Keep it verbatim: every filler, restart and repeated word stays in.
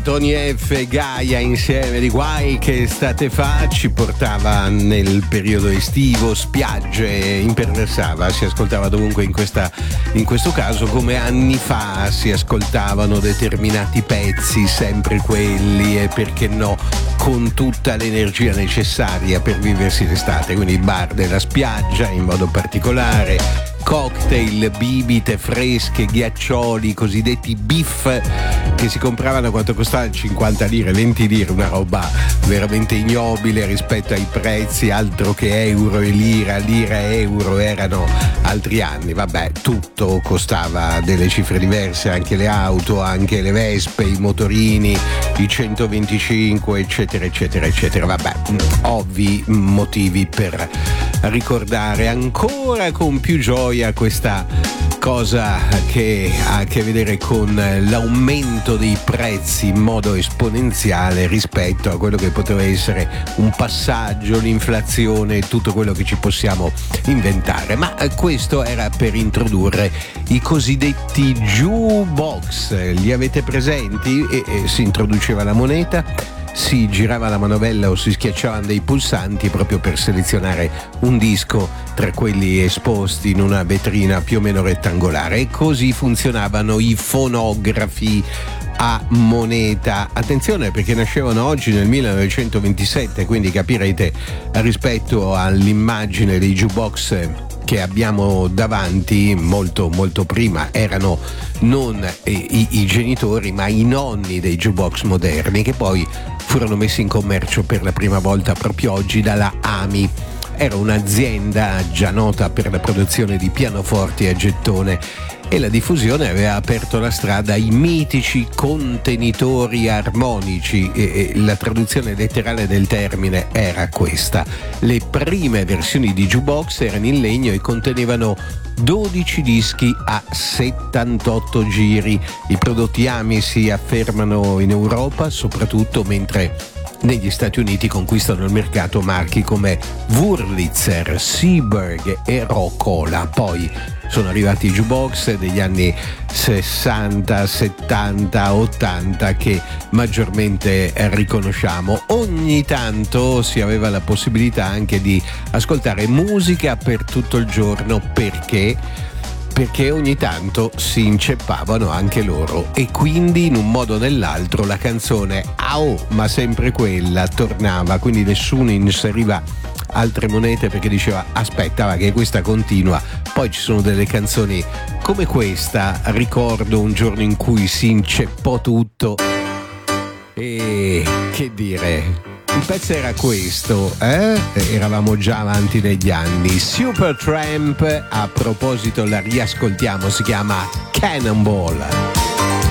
Tony F. Gaia insieme di Guai che estate fa ci portava nel periodo estivo, spiagge, imperversava, si ascoltava dovunque in, questa, in questo caso, come anni fa si ascoltavano determinati pezzi, sempre quelli, e perché no, con tutta l'energia necessaria per viversi l'estate, quindi bar della spiaggia in modo particolare, cocktail, bibite fresche, ghiaccioli, cosiddetti biff che si compravano quanto costava cinquanta lire, venti lire, una roba veramente ignobile rispetto ai prezzi, altro che euro e lira, lira e euro erano altri anni, vabbè, tutto costava delle cifre diverse, anche le auto, anche le Vespe, i motorini, i centoventicinque, eccetera eccetera eccetera, vabbè, ovvi motivi per ricordare ancora con più gioia questa cosa che ha a che vedere con l'aumento dei prezzi in modo esponenziale rispetto a quello che poteva essere un passaggio, l'inflazione, tutto quello che ci possiamo inventare. Ma questo era per introdurre i cosiddetti jukebox, li avete presenti? E, e si introduceva la moneta, si girava la manovella o si schiacciavano dei pulsanti proprio per selezionare un disco tra quelli esposti in una vetrina più o meno rettangolare, e così funzionavano i fonografi a moneta. Attenzione, perché nascevano oggi nel millenovecentoventisette, quindi capirete rispetto all'immagine dei jukebox che abbiamo davanti, molto molto prima erano non i, i genitori ma i nonni dei jukebox moderni, che poi furono messi in commercio per la prima volta proprio oggi dalla A M I. Era un'azienda già nota per la produzione di pianoforti a gettone, e la diffusione aveva aperto la strada ai mitici contenitori armonici, e, e la traduzione letterale del termine era questa. Le prime versioni di jukebox erano in legno e contenevano dodici dischi a settantotto giri. I prodotti A M I si affermano in Europa soprattutto, mentre negli Stati Uniti conquistano il mercato marchi come Wurlitzer, Seeburg e Rocola. Poi sono arrivati i jukebox degli anni sessanta, settanta, ottanta che maggiormente riconosciamo. Ogni tanto si aveva la possibilità anche di ascoltare musica per tutto il giorno, perché perché ogni tanto si inceppavano anche loro, e quindi in un modo o nell'altro la canzone "Au, ma sempre quella" tornava, quindi nessuno inseriva altre monete perché diceva aspetta, va che questa continua. Poi ci sono delle canzoni come questa, ricordo un giorno in cui si inceppò tutto, e che dire, il pezzo era questo, eh? Eravamo già avanti negli anni. Supertramp, a proposito la riascoltiamo, si chiama Cannonball.